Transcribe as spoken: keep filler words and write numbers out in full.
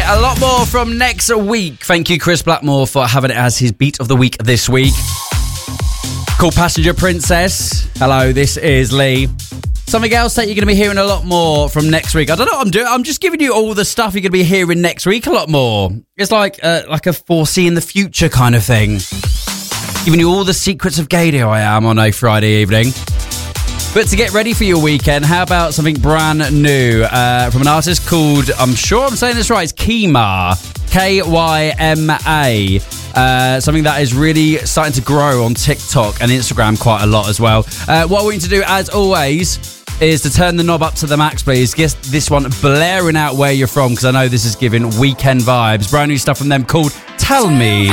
get a lot more from next week. Thank you, Chris Blackmore, for having it as his beat of the week this week. Called Passenger Princess. Hello, this is Lee. Something else that you're going to be hearing a lot more from next week. I don't know what I'm doing. I'm just giving you all the stuff you're going to be hearing next week a lot more. It's like uh, like a foreseeing the future kind of thing. Giving you all the secrets of Gadio I am on a Friday evening. But to get ready for your weekend, how about something brand new uh, from an artist called, I'm sure I'm saying this right, it's Kyma. K Y M A. Uh, something that is really starting to grow on TikTok and Instagram quite a lot as well. Uh, what I want you to do, as always, is to turn the knob up to the max, please. Get this one blaring out where you're from, because I know this is giving weekend vibes. Brand new stuff from them called Tell Me.